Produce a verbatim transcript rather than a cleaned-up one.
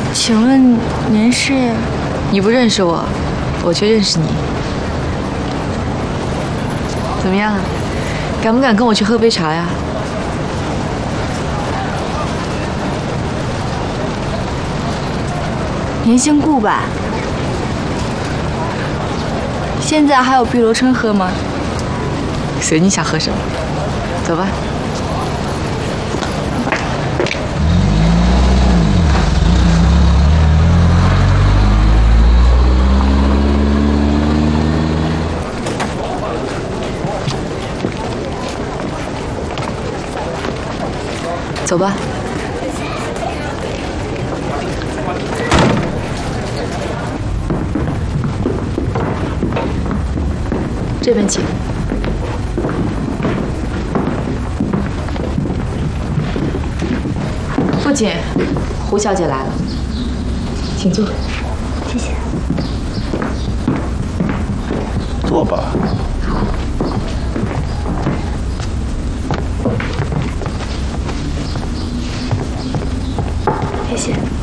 请问您是？ 你不认识我，我却认识你。怎么样，敢不敢跟我去喝杯茶呀？ 您姓顾吧？现在还有碧螺春喝吗？ 随你想喝什么，走吧。走吧。这边请。父亲，胡小姐来了，请坐。 谢谢。 坐吧。 好。 谢谢。